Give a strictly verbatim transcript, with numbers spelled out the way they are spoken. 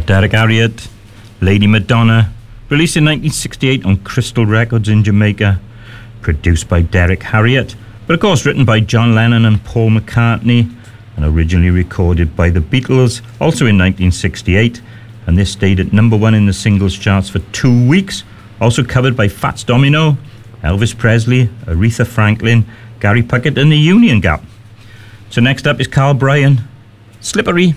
Derek Harriott, Lady Madonna, released in nineteen sixty-eight on Crystal Records in Jamaica, produced by Derek Harriott, but of course written by John Lennon and Paul McCartney, and originally recorded by the Beatles, also in nineteen sixty-eight, and this stayed at number one in the singles charts for two weeks, also covered by Fats Domino, Elvis Presley, Aretha Franklin, Gary Puckett and the Union Gap. So next up is Carl Bryan, Slippery.